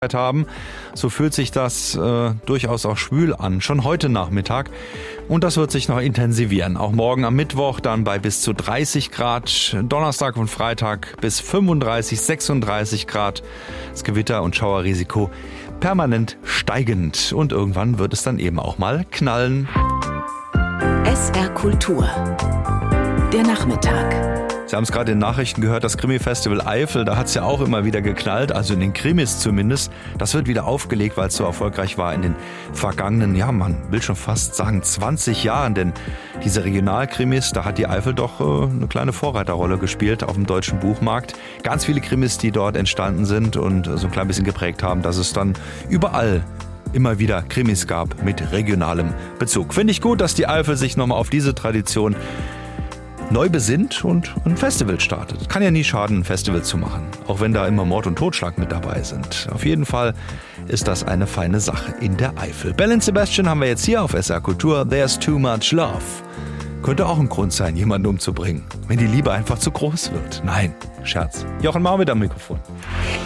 haben. So fühlt sich das durchaus auch schwül an, schon heute Nachmittag. Und das wird sich noch intensivieren. Auch morgen am Mittwoch dann bei bis zu 30 Grad, Donnerstag und Freitag bis 35, 36 Grad. Das Gewitter- und Schauerrisiko permanent steigend. Und irgendwann wird es dann eben auch mal knallen. SR Kultur. Der Nachmittag. Sie haben es gerade in den Nachrichten gehört, das Krimi-Festival Eifel, da hat es ja auch immer wieder geknallt, also in den Krimis zumindest. Das wird wieder aufgelegt, weil es so erfolgreich war in den vergangenen, ja man will schon fast sagen 20 Jahren. Denn diese Regionalkrimis, da hat die Eifel doch eine kleine Vorreiterrolle gespielt auf dem deutschen Buchmarkt. Ganz viele Krimis, die dort entstanden sind und so ein klein bisschen geprägt haben, dass es dann überall immer wieder Krimis gab mit regionalem Bezug. Finde ich gut, dass die Eifel sich nochmal auf diese Tradition neu besinnt und ein Festival startet. Kann ja nie schaden, ein Festival zu machen, auch wenn da immer Mord und Totschlag mit dabei sind. Auf jeden Fall ist das eine feine Sache in der Eifel. Belle & Sebastian haben wir jetzt hier auf SR Kultur. There's too much love. Könnte auch ein Grund sein, jemanden umzubringen, wenn die Liebe einfach zu groß wird. Nein, Scherz. Jochen Marmit am Mikrofon.